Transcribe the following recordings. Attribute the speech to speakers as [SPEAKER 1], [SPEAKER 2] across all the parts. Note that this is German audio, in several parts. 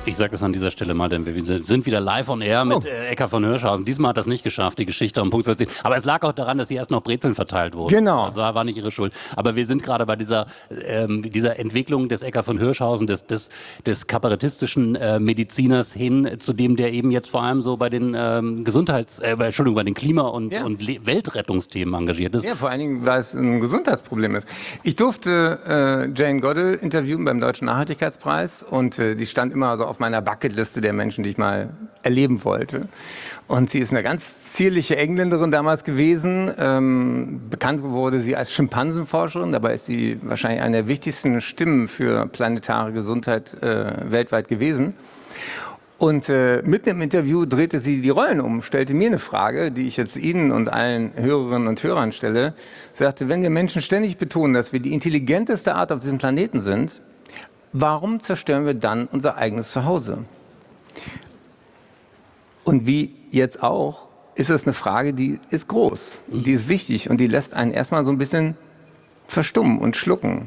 [SPEAKER 1] Ich sage es an dieser Stelle mal, denn wir sind wieder live on air mit Ecker von Hirschhausen. Diesmal hat das nicht geschafft, die Geschichte am Punkt zu erzählen. Aber es lag auch daran, dass hier erst noch Brezeln verteilt wurden.
[SPEAKER 2] Genau.
[SPEAKER 1] Das war nicht ihre Schuld. Aber wir sind gerade bei dieser Entwicklung des Ecker von Hirschhausen, des kabarettistischen Mediziners hin zu dem, der eben jetzt vor allem so bei den bei den Klima- und Weltrettungsthemen engagiert ist.
[SPEAKER 2] Ja, vor allen Dingen, weil es ein Gesundheitsproblem ist. Ich durfte Jane Goodall interviewen beim Deutschen Nachhaltigkeitspreis und sie stand immer so auf meiner Bucketliste der Menschen, die ich mal erleben wollte. Und sie ist eine ganz zierliche Engländerin damals gewesen. Bekannt wurde sie als Schimpansenforscherin. Dabei ist sie wahrscheinlich eine der wichtigsten Stimmen für planetare Gesundheit weltweit gewesen. Und mitten im Interview drehte sie die Rollen um, stellte mir eine Frage, die ich jetzt Ihnen und allen Hörerinnen und Hörern stelle. Sie sagte, wenn wir Menschen ständig betonen, dass wir die intelligenteste Art auf diesem Planeten sind, warum zerstören wir dann unser eigenes Zuhause? Und wie jetzt auch, ist es eine Frage, die ist groß, die ist wichtig und die lässt einen erstmal so ein bisschen verstummen und schlucken.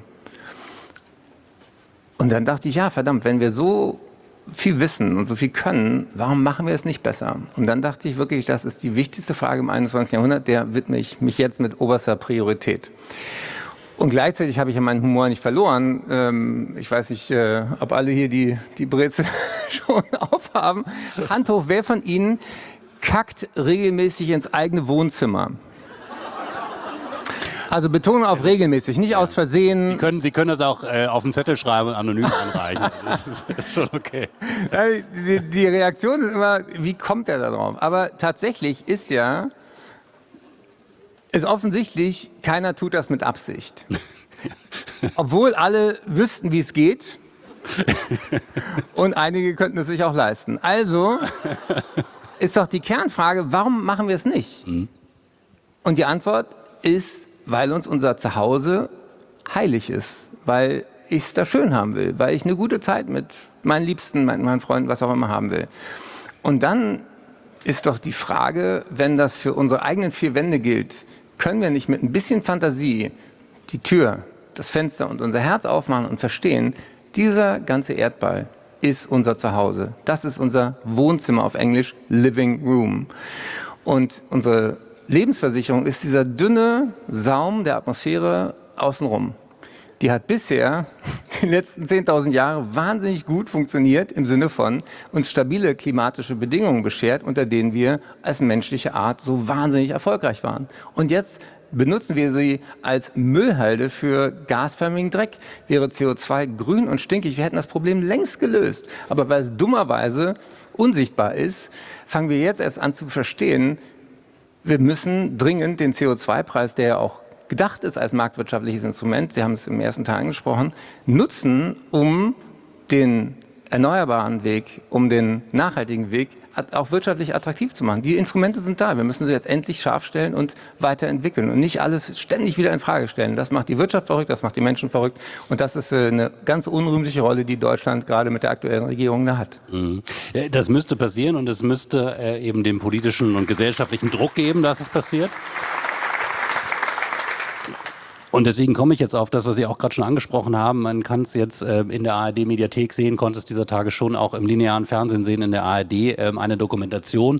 [SPEAKER 2] Und dann dachte ich, ja verdammt, wenn wir so viel wissen und so viel können, warum machen wir es nicht besser? Und dann dachte ich wirklich, das ist die wichtigste Frage im 21. Jahrhundert, der widme ich mich jetzt mit oberster Priorität. Und gleichzeitig habe ich ja meinen Humor nicht verloren. Ich weiß nicht, ob alle hier die Brezel schon aufhaben. Hand hoch, wer von Ihnen kackt regelmäßig ins eigene Wohnzimmer? Also Betonung auf regelmäßig, nicht aus Versehen.
[SPEAKER 1] Sie können das auch auf den Zettel schreiben und anonym anreichen. Das ist schon okay.
[SPEAKER 2] Die Reaktion ist immer, wie kommt er da drauf? Aber tatsächlich ist offensichtlich, keiner tut das mit Absicht. Obwohl alle wüssten, wie es geht. Und einige könnten es sich auch leisten. Also ist doch die Kernfrage, warum machen wir es nicht? Und die Antwort ist, weil uns unser Zuhause heilig ist. Weil ich es da schön haben will. Weil ich eine gute Zeit mit meinen Liebsten, meinen Freunden, was auch immer haben will. Und dann ist doch die Frage, wenn das für unsere eigenen vier Wände gilt, können wir nicht mit ein bisschen Fantasie die Tür, das Fenster und unser Herz aufmachen und verstehen, dieser ganze Erdball ist unser Zuhause. Das ist unser Wohnzimmer, auf Englisch Living Room. Und unsere Lebensversicherung ist dieser dünne Saum der Atmosphäre außenrum. Die hat bisher die letzten 10.000 Jahre wahnsinnig gut funktioniert im Sinne von uns stabile klimatische Bedingungen beschert, unter denen wir als menschliche Art so wahnsinnig erfolgreich waren. Und jetzt benutzen wir sie als Müllhalde für gasförmigen Dreck. Wäre CO2 grün und stinkig, wir hätten das Problem längst gelöst. Aber weil es dummerweise unsichtbar ist, fangen wir jetzt erst an zu verstehen, wir müssen dringend den CO2-Preis, der ja auch gedacht ist als marktwirtschaftliches Instrument, Sie haben es im ersten Teil angesprochen, nutzen, um den erneuerbaren Weg, um den nachhaltigen Weg auch wirtschaftlich attraktiv zu machen. Die Instrumente sind da. Wir müssen sie jetzt endlich scharf stellen und weiterentwickeln und nicht alles ständig wieder in Frage stellen. Das macht die Wirtschaft verrückt, das macht die Menschen verrückt und das ist eine ganz unrühmliche Rolle, die Deutschland gerade mit der aktuellen Regierung da hat.
[SPEAKER 1] Das müsste passieren und es müsste eben den politischen und gesellschaftlichen Druck geben, dass es passiert. Und deswegen komme ich jetzt auf das, was Sie auch gerade schon angesprochen haben. Man kann es jetzt in der ARD-Mediathek sehen, konnte es dieser Tage schon auch im linearen Fernsehen sehen, in der ARD, eine Dokumentation,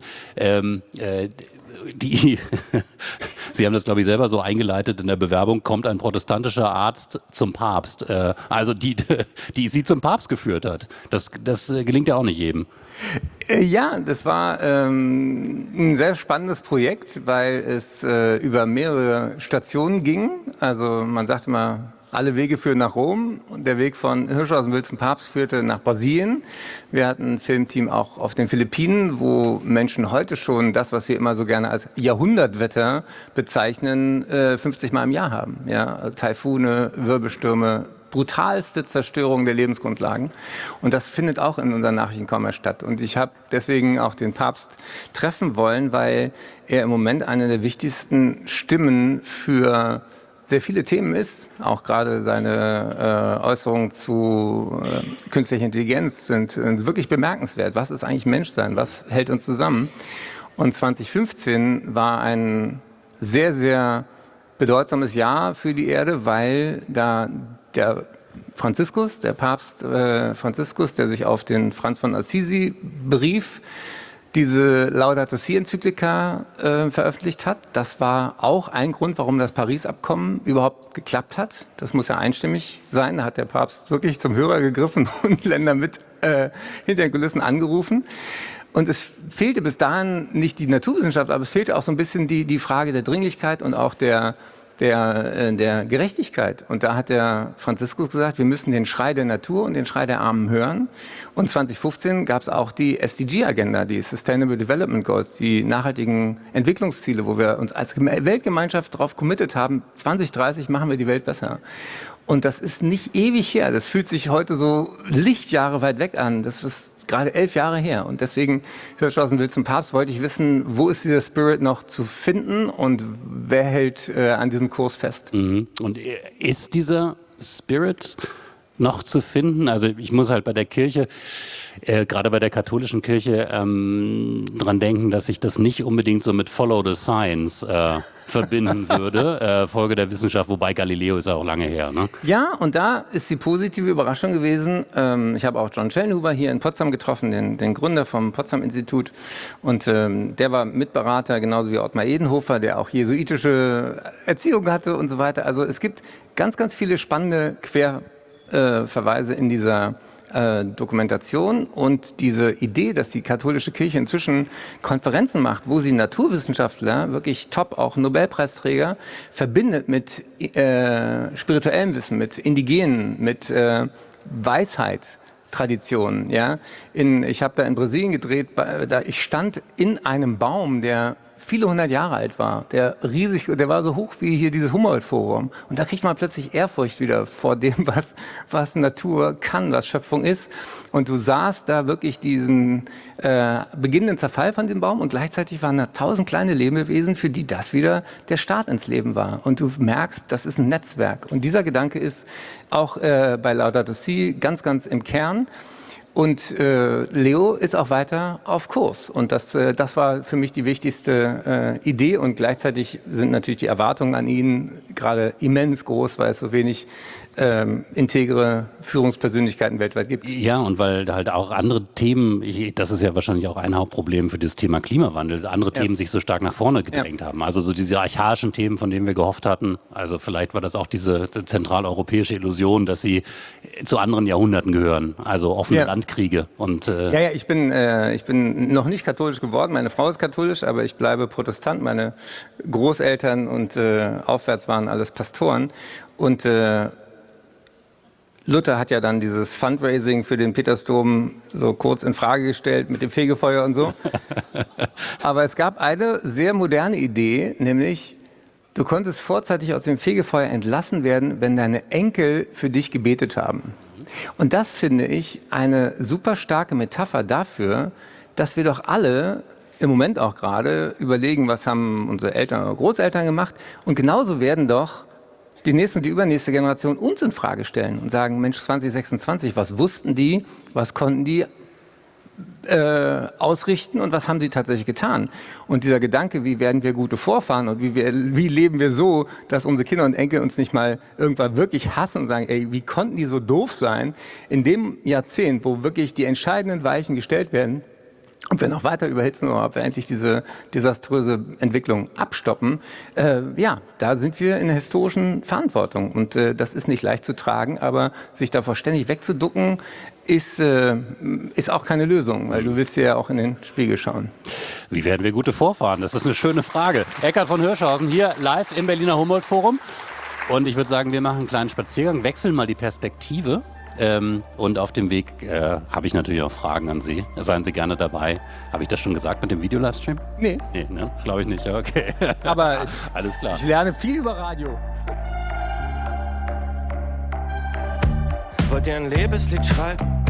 [SPEAKER 1] die, Sie haben das, glaube ich, selber so eingeleitet in der Bewerbung, kommt ein protestantischer Arzt zum Papst. Also die sie zum Papst geführt hat. Das gelingt ja auch nicht jedem.
[SPEAKER 2] Ja, das war ein sehr spannendes Projekt, weil es über mehrere Stationen ging. Also man sagt immer, alle Wege führen nach Rom. Und der Weg von Hirschhausen zum Papst führte nach Brasilien. Wir hatten ein Filmteam auch auf den Philippinen, wo Menschen heute schon das, was wir immer so gerne als Jahrhundertwetter bezeichnen, 50 Mal im Jahr haben. Ja, Taifune, Wirbelstürme, brutalste Zerstörung der Lebensgrundlagen. Und das findet auch in unseren Nachrichten kaum mehr statt. Und ich habe deswegen auch den Papst treffen wollen, weil er im Moment eine der wichtigsten Stimmen für sehr viele Themen ist. Auch gerade seine Äußerungen zu künstlicher Intelligenz sind wirklich bemerkenswert. Was ist eigentlich Menschsein? Was hält uns zusammen? Und 2015 war ein sehr, sehr bedeutsames Jahr für die Erde, weil da der Franziskus, der Papst Franziskus, der sich auf den Franz von Assisi berief, diese Laudato Si-Enzyklika veröffentlicht hat. Das war auch ein Grund, warum das Paris-Abkommen überhaupt geklappt hat. Das muss ja einstimmig sein. Da hat der Papst wirklich zum Hörer gegriffen und Länder mit hinter den Kulissen angerufen. Und es fehlte bis dahin nicht die Naturwissenschaft, aber es fehlte auch so ein bisschen die Frage der Dringlichkeit und auch der Gerechtigkeit. Und da hat der Franziskus gesagt, wir müssen den Schrei der Natur und den Schrei der Armen hören. Und 2015 gab es auch die SDG-Agenda, die Sustainable Development Goals, die nachhaltigen Entwicklungsziele, wo wir uns als Weltgemeinschaft darauf committed haben, 2030 machen wir die Welt besser. Und das ist nicht ewig her. Das fühlt sich heute so Lichtjahre weit weg an. Das ist gerade 11 Jahre her. Und deswegen, Hirschhausen will zum Papst, wollte ich wissen, wo ist dieser Spirit noch zu finden und wer hält an diesem Kurs fest?
[SPEAKER 1] Und ist dieser Spirit noch zu finden? Also ich muss halt bei der Kirche, gerade bei der katholischen Kirche, dran denken, dass ich das nicht unbedingt so mit Follow the Science verbinden würde, Folge der Wissenschaft, wobei Galileo ist ja auch lange her. Ne?
[SPEAKER 2] Ja, und da ist die positive Überraschung gewesen. Ich habe auch John Schellnhuber hier in Potsdam getroffen, den Gründer vom Potsdam-Institut. Und der war Mitberater, genauso wie Ottmar Edenhofer, der auch jesuitische Erziehung hatte und so weiter. Also es gibt ganz, ganz viele spannende Querverweise in dieser Dokumentation und diese Idee, dass die katholische Kirche inzwischen Konferenzen macht, wo sie Naturwissenschaftler, wirklich top, auch Nobelpreisträger, verbindet mit spirituellem Wissen, mit Indigenen, mit Weisheit, Traditionen. Ja? Ich habe da in Brasilien gedreht, ich stand in einem Baum, der viele 100 Jahre alt war, der war so hoch wie hier dieses Humboldt-Forum. Und da kriegt man plötzlich Ehrfurcht wieder vor dem, was Natur kann, was Schöpfung ist. Und du sahst da wirklich diesen beginnenden Zerfall von dem Baum und gleichzeitig waren da 1000 kleine Lebewesen, für die das wieder der Start ins Leben war. Und du merkst, das ist ein Netzwerk. Und dieser Gedanke ist auch bei Laudato Si ganz, ganz im Kern. Und Leo ist auch weiter auf Kurs. Und das war für mich die wichtigste Idee. Und gleichzeitig sind natürlich die Erwartungen an ihn gerade immens groß, weil es so wenig integre Führungspersönlichkeiten weltweit gibt.
[SPEAKER 1] Ja, und weil halt auch andere Themen, das ist ja wahrscheinlich auch ein Hauptproblem für das Thema Klimawandel, andere Themen sich so stark nach vorne gedrängt haben. Also so diese archaischen Themen, von denen wir gehofft hatten. Also vielleicht war das auch diese zentraleuropäische Illusion, dass sie zu anderen Jahrhunderten gehören. Also offene Landkriege. Und,
[SPEAKER 2] ich bin noch nicht katholisch geworden. Meine Frau ist katholisch, aber ich bleibe Protestant. Meine Großeltern und aufwärts waren alles Pastoren. Und Luther hat ja dann dieses Fundraising für den Petersdom so kurz in Frage gestellt mit dem Fegefeuer und so. Aber es gab eine sehr moderne Idee, nämlich du konntest vorzeitig aus dem Fegefeuer entlassen werden, wenn deine Enkel für dich gebetet haben. Und das finde ich eine super starke Metapher dafür, dass wir doch alle im Moment auch gerade überlegen, was haben unsere Eltern oder Großeltern gemacht. Und genauso werden doch die nächste und die übernächste Generation uns in Frage stellen und sagen, Mensch, 2026, was wussten die, was konnten die ausrichten und was haben sie tatsächlich getan? Und dieser Gedanke, wie werden wir gute Vorfahren und wie leben wir so, dass unsere Kinder und Enkel uns nicht mal irgendwann wirklich hassen und sagen, ey, wie konnten die so doof sein? In dem Jahrzehnt, wo wirklich die entscheidenden Weichen gestellt werden, und wir noch weiter überhitzen oder ob wir endlich diese desaströse Entwicklung abstoppen, da sind wir in der historischen Verantwortung. Und das ist nicht leicht zu tragen, aber sich davor ständig wegzuducken, ist auch keine Lösung, weil du willst ja auch in den Spiegel schauen.
[SPEAKER 1] Wie werden wir gute Vorfahren? Das ist eine schöne Frage. Eckhard von Hirschhausen hier live im Berliner Humboldt-Forum. Und ich würde sagen, wir machen einen kleinen Spaziergang, wechseln mal die Perspektive. Und auf dem Weg habe ich natürlich auch Fragen an Sie. Seien Sie gerne dabei. Habe ich das schon gesagt mit dem Video-Livestream?
[SPEAKER 2] Nee.
[SPEAKER 1] Nee, ne? Glaube ich nicht. Okay.
[SPEAKER 2] Aber
[SPEAKER 1] alles klar.
[SPEAKER 2] Ich lerne viel über Radio.
[SPEAKER 3] Wollt ihr ein Liebeslied schreiben?